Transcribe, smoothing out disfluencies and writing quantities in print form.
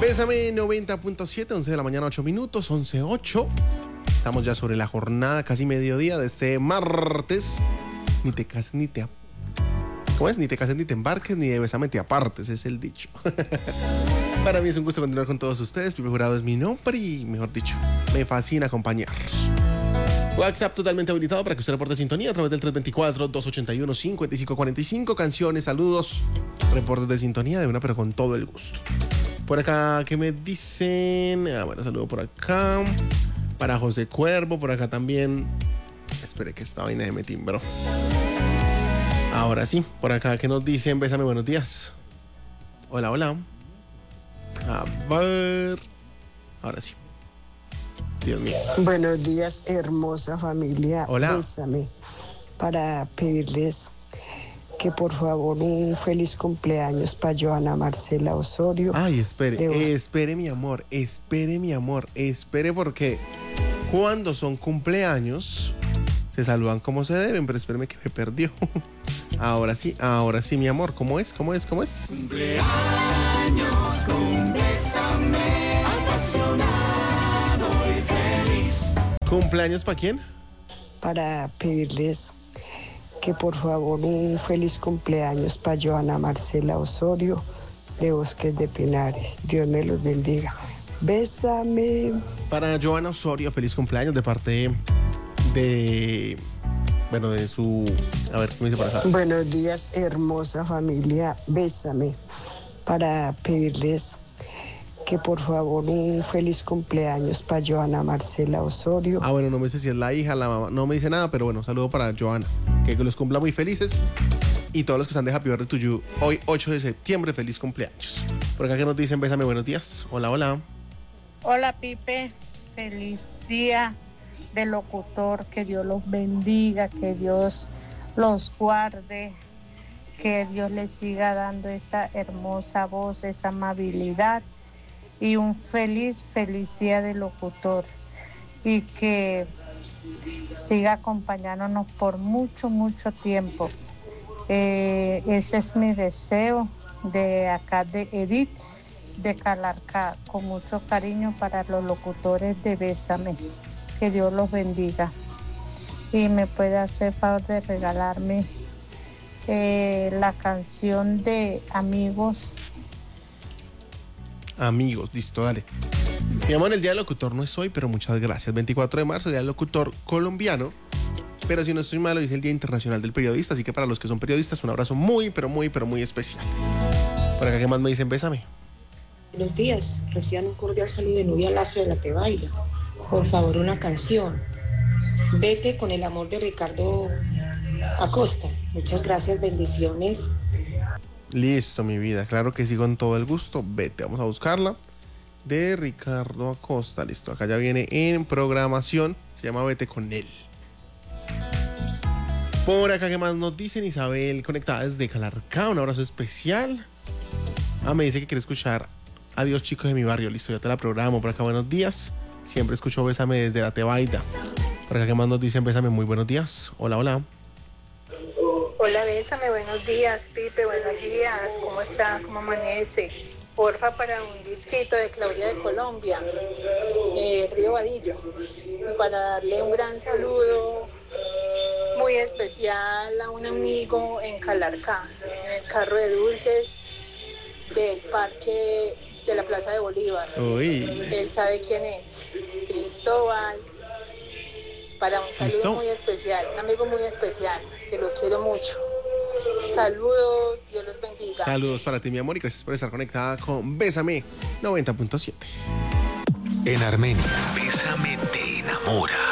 Bésame 90.7, 11 de la mañana, 8 minutos, 11:08. Estamos ya sobre la jornada, casi mediodía de este martes. Ni te cases ni te... ¿Cómo es? Ni te cases ni te embarques, ni de bésame te apartes, es el dicho. Para mí es un gusto continuar con todos ustedes. Pipe Jurado es mi nombre y, mejor dicho, me fascina acompañarlos. WhatsApp totalmente habilitado para que usted reporte sintonía a través del 324-281-5545. Canciones, saludos, reportes de sintonía de una, pero con todo el gusto. Por acá, ¿qué me dicen? Bueno, saludo por acá. Para José Cuervo, por acá también. Espere que esta vaina me timbró. Ahora sí, por acá, ¿qué nos dicen? Bésame, buenos días. Hola, hola. A ver. Ahora sí. Dios mío. Buenos días, hermosa familia. Hola. Bésame para pedirles que por favor un feliz cumpleaños para Joana Marcela Osorio. Ay, espere mi amor, espere porque cuando son cumpleaños se saludan como se deben, pero espéreme que me perdió. Ahora sí, mi amor, ¿cómo es? Cumpleaños con bésame, apasionado y feliz. ¿Cumpleaños para quién? Para pedirles que por favor un feliz cumpleaños para Joana Marcela Osorio de Bosques de Pinares. Dios me los bendiga. Bésame. Para Joana Osorio, feliz cumpleaños de parte de su... A ver, ¿qué me dice por acá? Buenos días, hermosa familia. Bésame para pedirles que por favor un feliz cumpleaños para Joana Marcela Osorio. Bueno, no me dice si es la hija, la mamá, no me dice nada, pero bueno, saludo para Joana. Que los cumpla muy felices. Y todos los que están de Happy Birthday to You, hoy 8 de septiembre, feliz cumpleaños. Por acá que nos dicen, bésame, buenos días. Hola, hola. Hola, Pipe. Feliz día de locutor. Que Dios los bendiga, que Dios los guarde, que Dios les siga dando esa hermosa voz, esa amabilidad. Y un feliz día de locutor. Y que siga acompañándonos por mucho tiempo. Ese es mi deseo de acá de Edith de Calarcá, con mucho cariño para los locutores de Bésame. Que Dios los bendiga. Y me puede hacer favor de regalarme la canción de Amigos. Amigos, listo, dale. Mi amor, el Día del Locutor no es hoy, pero muchas gracias. 24 de marzo, Día del Locutor colombiano. Pero si no estoy mal, hoy es el Día Internacional del Periodista. Así que para los que son periodistas, un abrazo muy especial. Por acá, ¿qué más me dicen? Bésame. Buenos días, reciban un cordial saludo de Nubia Lazo de la Tebaida. Por favor, una canción. Vete con el amor de Ricardo Acosta. Muchas gracias, bendiciones. Listo, mi vida, claro que sí, con todo el gusto. Vete, vamos a buscarla. De Ricardo Acosta, listo, acá ya viene en programación. Se llama Vete con él. Por acá, ¿qué más nos dicen? Isabel, conectada desde Calarcá, un abrazo especial. Me dice que quiere escuchar Adiós, chicos de mi barrio. Listo, ya te la programo. Por acá, buenos días. Siempre escucho Bésame desde la Tebaida. Por acá, ¿qué más nos dicen? Bésame, muy buenos días. Hola, hola. Hola, Bésame, buenos días, Pipe, buenos días. ¿Cómo está? ¿Cómo amanece? Porfa, para un disquito de Claudia de Colombia, Río Vadillo. Y para darle un gran saludo muy especial a un amigo en Calarcá, en el carro de dulces del parque de la Plaza de Bolívar. Uy. Él sabe quién es, Cristóbal. Para un saludo muy especial, un amigo muy especial, que lo quiero mucho. Saludos, Dios los bendiga. Saludos para ti, mi amor, y gracias por estar conectada con Bésame 90.7. En Armenia, Bésame te enamora.